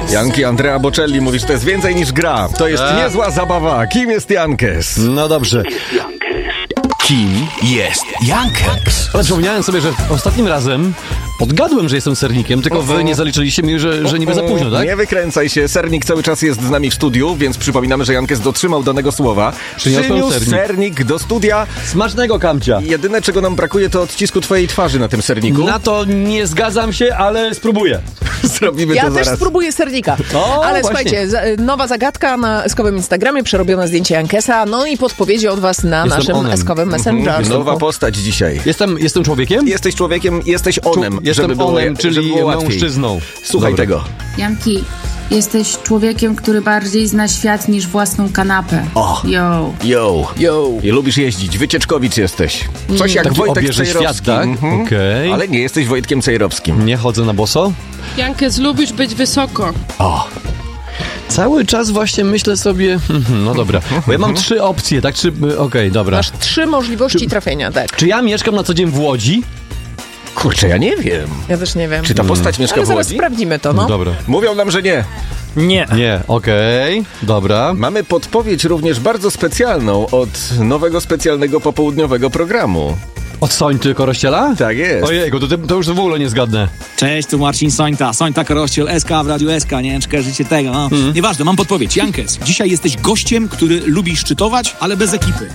Janki Andrea Bocelli mówi, że to jest więcej niż gra. To jest niezła zabawa. Kim jest Jankes? No dobrze. Kim jest Jankes? Ale przypomniałem sobie, że ostatnim razem odgadłem, że jestem sernikiem, tylko wy nie zaliczyliście mi, że niby za późno, tak? Nie wykręcaj się, sernik cały czas jest z nami w studiu, więc przypominamy, że Jankes dotrzymał danego słowa. Przyniósł sernik do studia. Smacznego, Kamcia. Jedyne, czego nam brakuje, to odcisku twojej twarzy na tym serniku. Na to nie zgadzam się, ale spróbuję. Zrobimy Ja to też zaraz. spróbuję sernika. Ale słuchajcie, nowa zagadka na eskowym Instagramie, przerobione zdjęcie Jankesa, no i podpowiedzi od was na Jestem naszym onem. eskowym Messengerze. Nowa postać dzisiaj. Jestem człowiekiem? Jesteś człowiekiem, jesteś onem. Jestem żeby było, onem, żeby czyli było łatwiej. mężczyzną. Słuchaj Dobra. tego. Janki, jesteś człowiekiem, który bardziej zna świat niż własną kanapę. O. Yo. Yo. I lubisz jeździć. Wycieczkowicz jesteś. Coś jak Taki Wojtek obieży Cejrowski. świat, tak? Okej. Ale nie jesteś Wojtkiem Cejrowskim. Nie chodzę na boso? Jankes, lubisz być wysoko. O. Cały czas właśnie myślę sobie... No dobra, bo ja mam 3 opcje, tak? Okej, dobra. Masz 3 możliwości trafienia, tak. Czy ja mieszkam na co dzień w Łodzi? Kurczę, ja nie wiem. Ja też nie wiem. Czy ta postać mieszka Ale w zaraz Łodzi? sprawdzimy to, no. Dobra. Mówią nam, że nie. Nie, okej, dobra. Mamy podpowiedź również bardzo specjalną od nowego specjalnego popołudniowego programu. Od Sońty Korościela? Tak jest. Ojejku, to już w ogóle nie zgadnę. Cześć, tu Marcin Sońta Korościel, SK w Radiu SK, nie wiem, czy kojarzycie tego, no. Nieważne, mam podpowiedź. Jankes, dzisiaj jesteś gościem, który lubi szczytować, ale bez ekipy.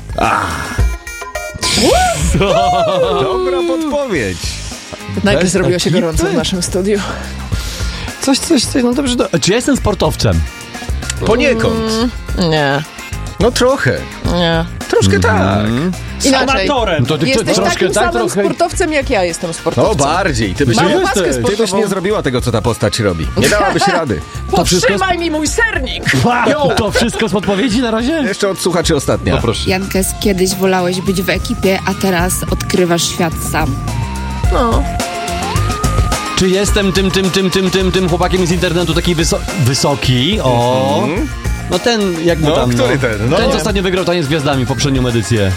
Dobra podpowiedź. Nagle Bez zrobiło się ekipy? gorąco w naszym studiu. Coś, no dobrze. Czy ja jestem sportowcem? Poniekąd. Nie, No trochę. nie. Troszkę tak. Inaczej. To Jesteś troszkę takim tak, samym trochę... sportowcem, jak ja jestem No sportowcem. bardziej. Ty byś, Mam nie, opaskę ty byś sportową. nie zrobiła tego, co ta postać robi. Nie dałabyś rady. Powstrzymaj mi mój sernik! To wszystko z podpowiedzi na razie? Jeszcze od słuchaczy ostatnia. No proszę. Jankes, kiedyś wolałeś być w ekipie, a teraz odkrywasz świat sam. No. Czy jestem tym chłopakiem z internetu taki wysoki? O! No ten, jakby No, tam, który ten? No. Ten, co ostatnio wygrał Taniec z Gwiazdami, poprzednią edycję.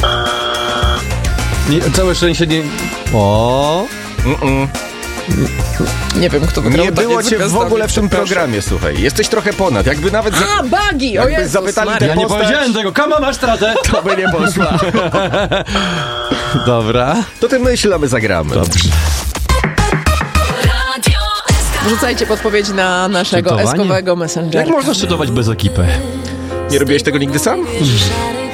Całe szczęście nie... O! Nie wiem, kto wygrał. Nie było Taniec z cię w Gwiazdami, ogóle w tym przepraszam. programie, słuchaj. Jesteś trochę ponad. Jakby nawet... A, Bagi! O Jakby Jezus zapytali Maria. Ja nie postać- powiedziałem tego, kama masz stratę! To by nie poszła. Dobra. To ty myśl, a my zagramy. Dobrze. Wrzucajcie podpowiedź na naszego Szczytowanie? eskowego Messengera. Jak można szczytować bez ekipy? Nie robiłeś tego nigdy sam?